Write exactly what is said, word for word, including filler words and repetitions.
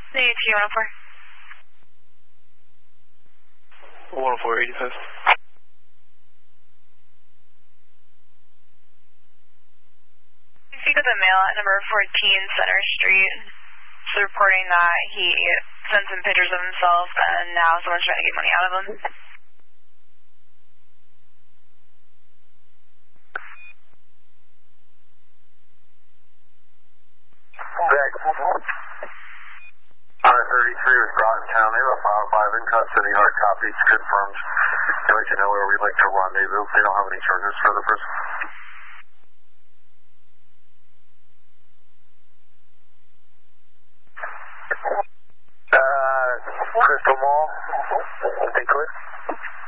The T one oh four. one oh four eighty-five. Speak with a male at number fourteen Center Street. He's reporting that he sent some pictures of himself and now someone's trying to get money out of him. Zach, I thirty-three was brought in town. They have a file five in custody, hard copies, confirmed. I'd like to know where we'd like to rendezvous. They don't have any charges for the person. Uh, Crystal Mall. They clear?